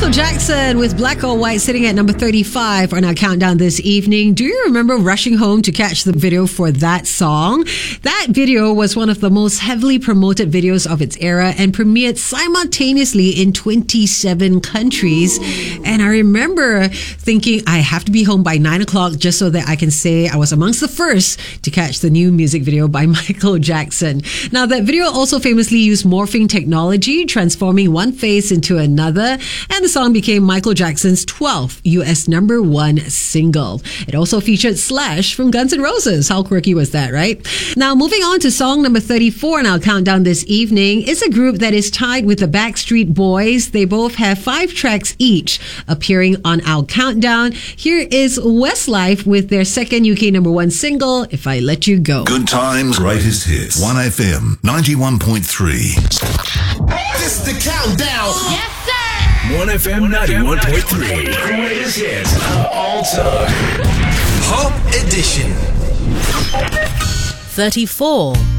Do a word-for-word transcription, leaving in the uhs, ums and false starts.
Michael Jackson with Black or White sitting at number thirty-five on our countdown this evening. Do you remember rushing home to catch the video for that song? That video was one of the most heavily promoted videos of its era and premiered simultaneously in twenty-seven countries. And I remember thinking I have to be home by nine o'clock just so that I can say I was amongst the first to catch the new music video by Michael Jackson. Now, that video also famously used morphing technology, transforming one face into another, and the song became Michael Jackson's twelfth U S number one single. It also featured Slash from Guns N' Roses. How quirky was that, right? Now, moving on to song number thirty-four in our countdown this evening is a group that is tied with the Backstreet Boys. They both have five tracks each appearing on our countdown. Here is Westlife with their second U K number one single, If I Let You Go. Good times, greatest hits. one F M ninety-one point three. This is the countdown. Yes, sir. one F M ninety-one point three. Greatest hits of all time. Home Edition. thirty-four.